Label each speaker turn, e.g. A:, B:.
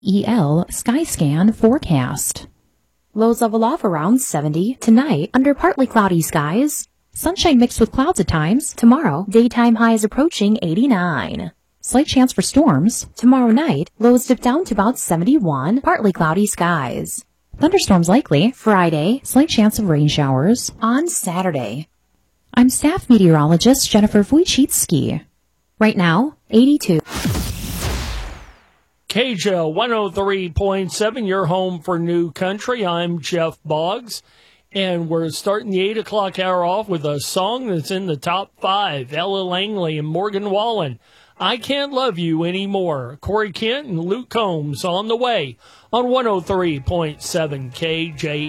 A: Skyscan forecast. Lows level off around 70 tonight under partly cloudy skies. Sunshine mixed with clouds at times. Tomorrow, daytime highs approaching 89. Slight chance for storms. Tomorrow night, lows dip down to about 71, partly cloudy skies. Thunderstorms likely. Friday, slight chance of rain showers. On Saturday. I'm staff meteorologist Jennifer Wojcicki. Right now, 82.
B: KJL 103.7, your home for New Country. I'm Jeff Boggs, and we're starting the 8 o'clock hour off with a song that's in the top 5. Ella Langley and Morgan Wallen. I Can't Love You Anymore. Corey Kent and Luke Combs on the way on 103.7 KJL.